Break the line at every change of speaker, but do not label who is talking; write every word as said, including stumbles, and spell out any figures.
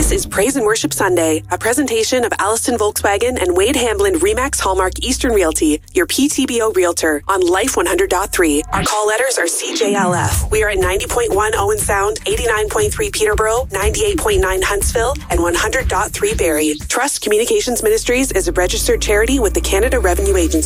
This is Praise and Worship Sunday, a presentation of Allison Volkswagen and Wade Hamblin Remax Hallmark Eastern Realty, your P T B O Realtor, on Life one hundred point three. Our call letters are C J L F. We are at ninety point one Owen Sound, eighty-nine point three Peterborough, ninety-eight point nine Huntsville, and one hundred point three Barrie. Trust Communications Ministries is a registered charity with the Canada Revenue Agency.